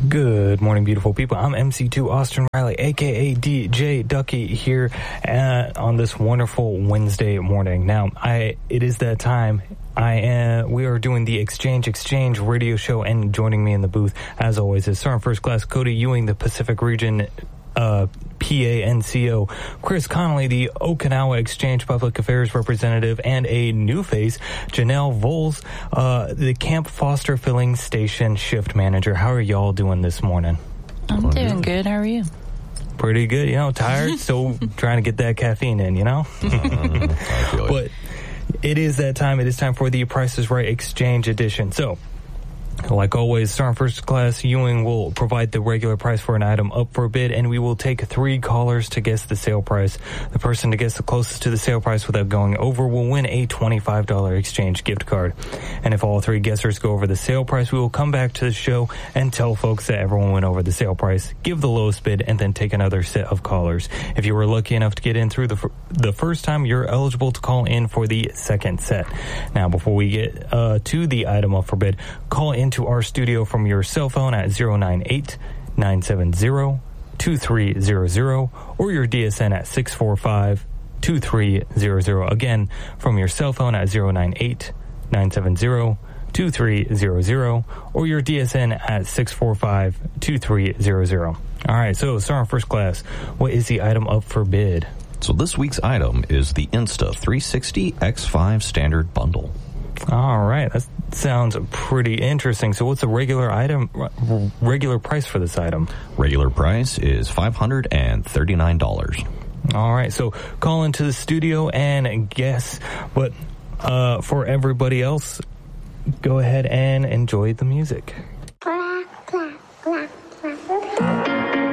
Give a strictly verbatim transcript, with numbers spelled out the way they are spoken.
Good morning, beautiful people. I'm M C two Austin Riley, a k a. D J Ducky, here uh, on this wonderful Wednesday morning. Now, I it is that time. I am, we are doing the Exchange Exchange radio show, and joining me in the booth, as always, is Sergeant First Class Cody Ewing, the Pacific Region uh, P A N C O, Chris Connolly, the Okinawa Exchange Public Affairs Representative, and a new face, Janelle Voles, uh, the Camp Foster Filling Station Shift Manager. How are y'all doing this morning? I'm oh, doing good. How are you? Pretty good. You know, tired, still trying to get that caffeine in, you know? uh, I feel but it is that time. It is time for the Price is Right Exchange Edition. So, like always, Sergeant First Class Ewing will provide the regular price for an item up for bid, and we will take three callers to guess the sale price. The person to guess the closest to the sale price without going over will win a twenty-five dollars exchange gift card. And if all three guessers go over the sale price, we will come back to the show and tell folks that everyone went over the sale price, give the lowest bid, and then take another set of callers. If you were lucky enough to get in through the f- the first time, you're eligible to call in for the second set. Now, before we get uh, to the item up for bid, call in to our studio from your cell phone at zero nine eight, nine seven zero, two three zero zero or your D S N at six four five, two three zero zero. Again, from your cell phone at zero nine eight, nine seven zero, two three zero zero or your D S N at six four five, two three zero zero. All right, so Sergeant First Class, what is the item up for bid? So this week's item is the Insta three sixty X five Standard Bundle. All right, that sounds pretty interesting. So what's the regular item, regular price for this item? Regular price is five hundred thirty-nine dollars. All right, so call into the studio and guess. But uh, for everybody else, go ahead and enjoy the music.